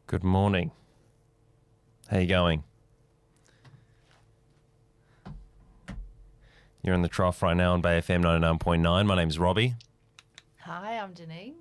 Good morning. How you going? You're in the trough right now on Bay FM 99.9. My name's Robbie. Hi, I'm Janine.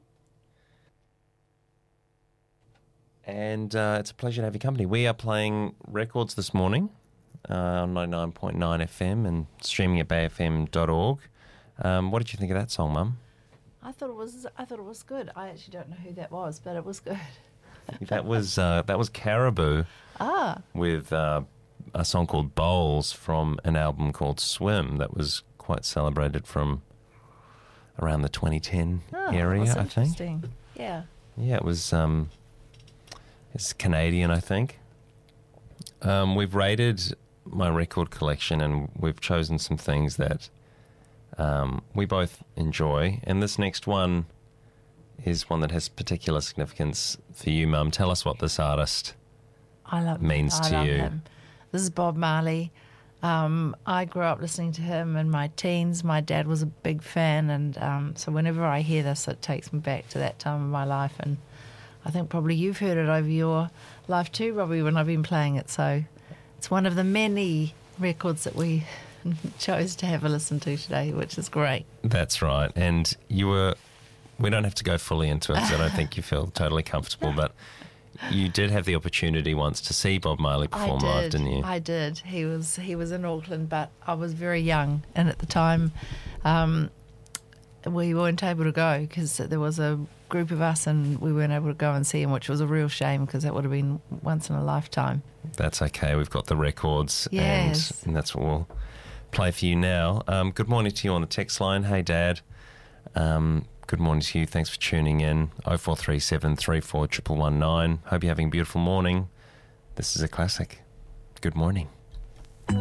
And it's a pleasure to have your company. We are playing records this morning on 99.9 FM and streaming at bayfm.org. What did you think of that song, Mum? I thought it was good. I actually don't know who that was, but it was good. That was Caribou with a song called Bowls from an album called Swim that was quite celebrated from around the 2010 area, that's I think. interesting. Yeah. Yeah, it was. It's Canadian, I think. We've rated my record collection and we've chosen some things that we both enjoy. And this next one is one that has particular significance for you, Mum. Tell us what this artist means to you. Him. This is Bob Marley. I grew up listening to him in my teens. My dad was a big fan, and so whenever I hear this, it takes me back to that time of my life. And I think probably you've heard it over your life too, Robbie, when I've been playing it. So it's one of the many records that we chose to have a listen to today, which is great. That's right. And we don't have to go fully into it because I don't think you feel totally comfortable, but you did have the opportunity once to see Bob Marley perform live, didn't you? I did. He was in Auckland, but I was very young, and at the time we weren't able to go because there was a group of us and we weren't able to go and see him, which was a real shame because that would have been once in a lifetime. That's okay. We've got the records, yes. and that's what we'll play for you now. Good morning to you on the text line. Hey, Dad. Good morning to you. Thanks for tuning in. 0437 34 119. Hope you're having a beautiful morning. This is a classic. Good morning.